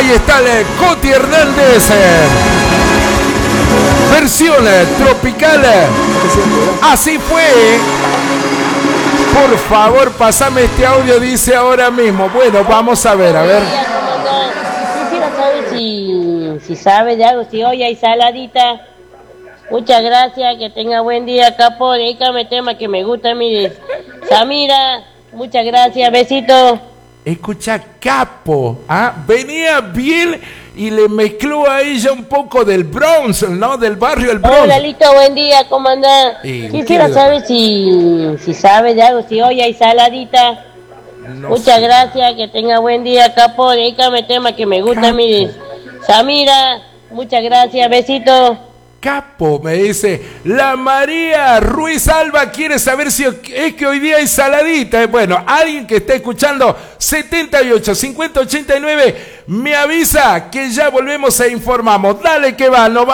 Ahí está el Coti Hernández. Versión tropical. Así fue. Por favor, pasame este audio, dice ahora mismo. Bueno, vamos a ver, Quisiera saber si sabe de algo, si hoy hay saladita. Muchas gracias, que tenga buen día, capo. Dedícame tema que me gusta a mí. Samira, muchas gracias, besito. Escucha, capo, venía bien y le mezcló a ella un poco del Bronx, ¿no? Del barrio del Bronx. Hola, Lito, buen día, ¿cómo andás? Quisiera saber si sabe de algo, si hoy hay saladita. No muchas sé. gracias, que tenga buen día, capo. Dedícame tema que me gusta a mí. Samira, muchas gracias, besito. Capo, me dice, la María Ruiz Alba quiere saber si es que hoy día hay saladita. Bueno, alguien que está escuchando 78 50 89 me avisa que ya volvemos e informamos. Dale que va, no va.